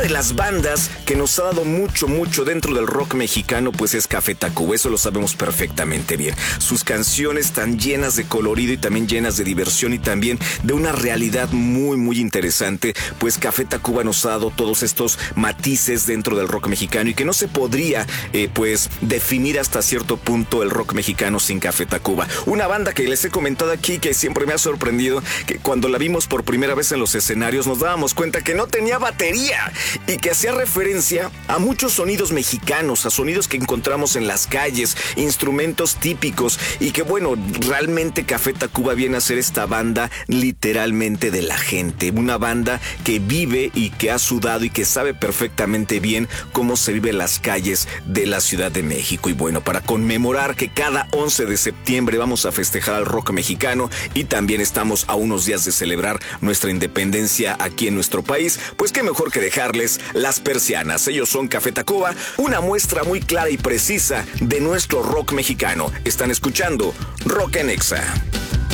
de las bandas que nos ha dado mucho dentro del rock mexicano, pues es Café Tacuba. Eso lo sabemos perfectamente bien. Sus canciones tan llenas de colorido y también llenas de diversión y también de una realidad muy interesante, pues Café Tacuba nos ha dado todos estos matices dentro del rock mexicano y que no se podría pues definir hasta cierto punto el rock mexicano sin Café Tacuba. Una banda que les he comentado aquí que siempre me ha sorprendido, que cuando la vimos por primera vez en los escenarios nos dábamos cuenta que no tenía batería y que hacía referencia a muchos sonidos mexicanos, a sonidos que encontramos en las calles, instrumentos típicos, y que bueno, realmente Café Tacuba viene a ser esta banda literalmente de la gente, una banda que vive y que ha sudado y que sabe perfectamente bien cómo se vive en las calles de la Ciudad de México. Y bueno, para conmemorar que cada 11 de septiembre vamos a festejar al rock mexicano y también estamos a unos días de celebrar nuestra independencia aquí en nuestro país, pues qué mejor que dejarles las persianas. Ellos son Café Tacuba, una muestra muy clara y precisa de nuestro rock mexicano. Están escuchando Rock en Exa.